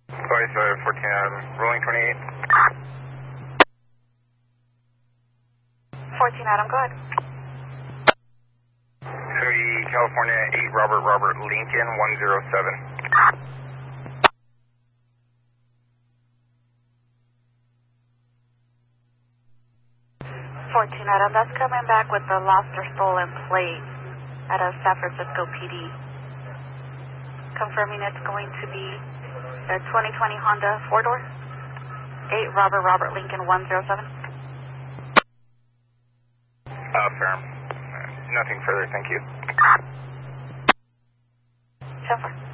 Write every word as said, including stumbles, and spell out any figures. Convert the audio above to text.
Voice uh, fourteen Adam, rolling twenty-eight. fourteen Adam, go ahead. three California, eight Robert Robert Lincoln, one zero seven. fourteen Adam, that's coming back with the lost or stolen plate at a San Francisco P D. Confirming it's going to be the twenty twenty Honda four-door, eight Robert Robert Lincoln one zero seven. Uh, firm. Nothing further, thank you. ten four.